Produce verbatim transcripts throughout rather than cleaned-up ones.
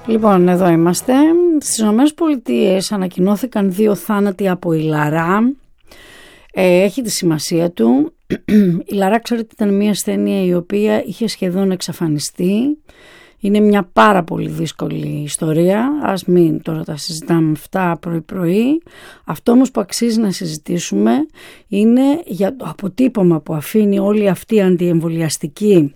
Λοιπόν, εδώ είμαστε. Στις Ηνωμένες Πολιτείες ανακοινώθηκαν δύο θάνατοι από ηλαρά. Ε, έχει τη σημασία του. Η ηλαρά, ξέρετε, ήταν μια ασθένεια η οποία είχε σχεδόν εξαφανιστεί. Είναι μια πάρα πολύ δύσκολη ιστορία. Ας μην τώρα τα συζητάμε αυτά πρωί-πρωί. Αυτό όμως που αξίζει να συζητήσουμε είναι για το αποτύπωμα που αφήνει όλη αυτή η αντιεμβολιαστική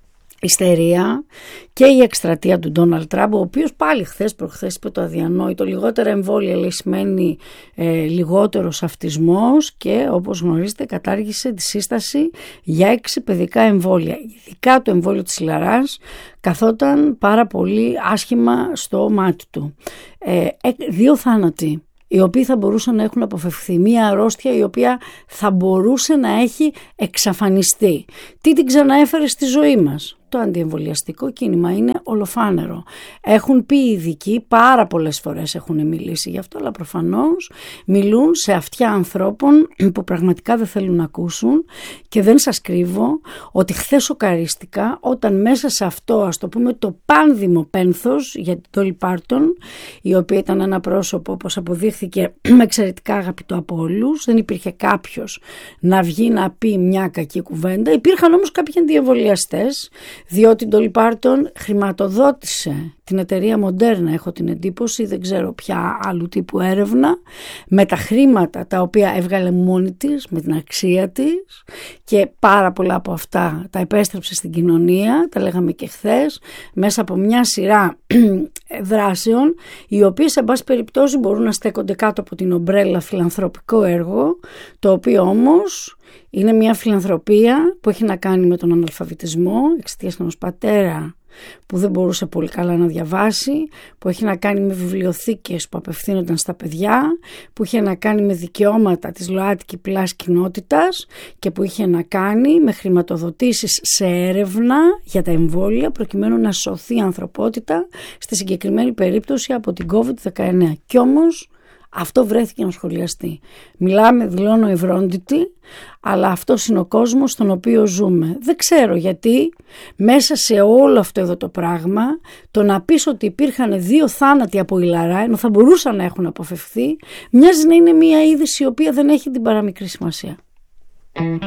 ιστερία και η εκστρατεία του Ντόναλντ Τραμπ, ο οποίος πάλι χθες προχθές είπε το αδιανόητο, λιγότερα εμβόλια λέει σημαίνει ε, λιγότερος αυτισμός, και όπως γνωρίζετε κατάργησε τη σύσταση για έξι παιδικά εμβόλια. Ειδικά το εμβόλιο της ηλαράς καθόταν πάρα πολύ άσχημα στο μάτι του. Ε, δύο θάνατοι οι οποίοι θα μπορούσαν να έχουν αποφευχθεί. Μία αρρώστια η οποία θα μπορούσε να έχει εξαφανιστεί. Τι την ξαναέφερε στη ζωή μας? Το αντιεμβολιαστικό κίνημα. Είναι ολοφάνερο. Έχουν πει οι ειδικοί, πάρα πολλές φορές έχουν μιλήσει γι' αυτό, αλλά προφανώς μιλούν σε αυτιά ανθρώπων που πραγματικά δεν θέλουν να ακούσουν, και δεν σας κρύβω ότι χθες σοκαρίστηκα όταν μέσα σε αυτό, ας το πούμε, το πάνδημο πένθος για την Ντόλι Πάρτον, η οποία ήταν ένα πρόσωπο, όπως αποδείχθηκε, εξαιρετικά αγαπητό από όλους, δεν υπήρχε κάποιος να βγει να πει μια κακή κουβέντα. Υπήρχαν όμως κάποιοι αντιεμβολιαστές, διότι η Ντόλι Πάρτον χρηματοδότησε την εταιρεία Μοντέρνα, έχω την εντύπωση, δεν ξέρω ποια άλλου τύπου έρευνα, με τα χρήματα τα οποία έβγαλε μόνη της, με την αξία της, και πάρα πολλά από αυτά τα επέστρεψε στην κοινωνία, τα λέγαμε και χθες, μέσα από μια σειρά δράσεων, οι οποίες σε πάση περιπτώσει μπορούν να στέκονται κάτω από την ομπρέλα φιλανθρωπικό έργο, το οποίο όμως είναι μια φιλανθρωπία που έχει να κάνει με τον αναλφαβητισμό εξαιτίας ενός πατέρα που δεν μπορούσε πολύ καλά να διαβάσει, που έχει να κάνει με βιβλιοθήκες που απευθύνονταν στα παιδιά, που είχε να κάνει με δικαιώματα της ΛΟΑΤΚΙ πλάς κοινότητας, και που είχε να κάνει με χρηματοδοτήσεις σε έρευνα για τα εμβόλια προκειμένου να σωθεί η ανθρωπότητα στη συγκεκριμένη περίπτωση από την κόβιντ δεκαεννέα. Κι όμως αυτό βρέθηκε να σχολιαστεί. Μιλάμε, δηλώνω ευρόντιτη, αλλά αυτός είναι ο κόσμος στον οποίο ζούμε. Δεν ξέρω γιατί μέσα σε όλο αυτό εδώ το πράγμα, το να πεις ότι υπήρχαν δύο θάνατοι από ηλαρά, ενώ θα μπορούσαν να έχουν αποφευχθεί, μοιάζει να είναι μια είδηση η οποία δεν έχει την παραμικρή σημασία.